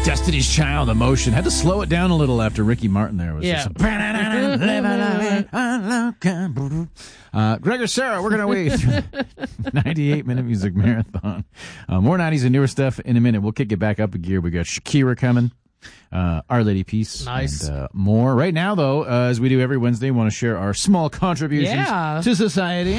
Destiny's Child, Emotion. Had to slow it down a little after Ricky Martin there. Was Yeah. Gregor, Sarah, we're going to wait. 98-minute music marathon. More 90s and newer stuff in a minute. We'll kick it back up a gear. We got Shakira coming. Our Lady Peace. Nice. And more. Right now, though, as we do every Wednesday, we want to share our small contributions to society.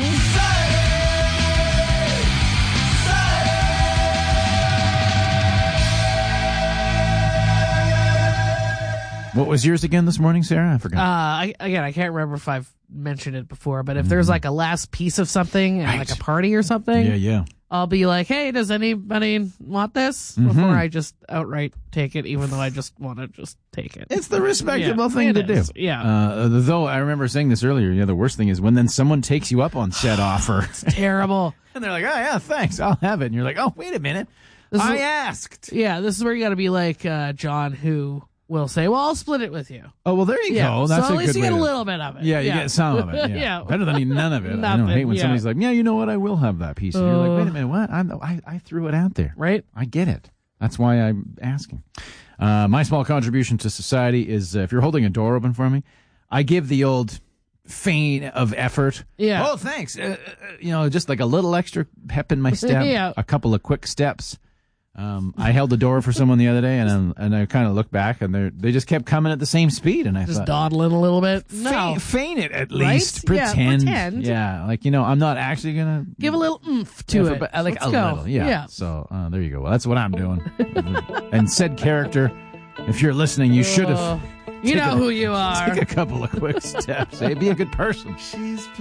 What was yours again this morning, Sarah? I forgot. I can't remember if I've mentioned it before, but if there's like a last piece of something at like a party or something, Yeah. I'll be like, hey, does anybody want this? Before I just outright take it, even though I just want to just take it. It's the respectable thing to do. Yeah. Though I remember saying this earlier, the worst thing is when then someone takes you up on said offer. It's terrible. And they're like, oh, yeah, thanks, I'll have it. And you're like, oh, wait a minute. I asked. Yeah, this is where you got to be like John, who will say, well, I'll split it with you. Oh, well, there you go. That's so a at least good you way get a to- little bit of it. Yeah, you get some of it. Yeah. Better than none of it. I don't hate when somebody's like, yeah, you know what? I will have that piece. And you're like, wait a minute, what? I threw it out there. Right? I get it. That's why I'm asking. My small contribution to society is if you're holding a door open for me, I give the old feign of effort. Yeah. Oh, thanks. Just like a little extra pep in my step. Yeah. A couple of quick steps. I held the door for someone the other day, and I kind of looked back, and they just kept coming at the same speed, and I Just thought, dawdling a little bit. No. feign it at Right? least. Yeah, Pretend. pretend. Yeah, like I'm not actually gonna Give a little oomph to it. but like Let's a go. little. Yeah. So there you go. Well, that's what I'm doing. And said character, if you're listening, you should have. You know who you are. Take a couple of quick steps. Hey, be a good person.